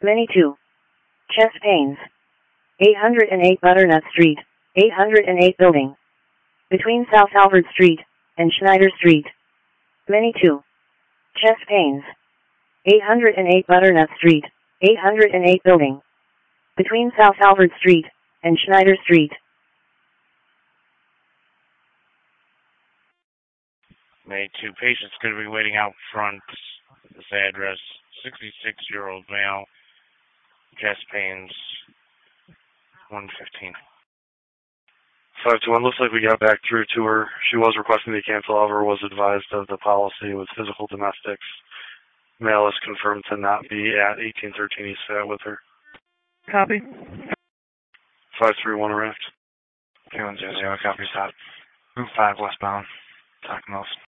Many 2. Chest pains. 808 Butternut Street, 808 Building. Between South Albert Street and Schneider Street. Many 2. Chest pains. 808 Butternut Street, 808 Building. Between South Albert Street and Schneider Street. May 2 patients going to be waiting out front. This address, 66-year-old male, chest pains, 115. 521, looks like we got back through to her. She was requesting to cancel, however, was advised of the policy with physical domestics. Male is confirmed to not be at 1813 East Fayette with her. Copy. 531 erect. 2100, copy, stop. Route 5 westbound. Talk most.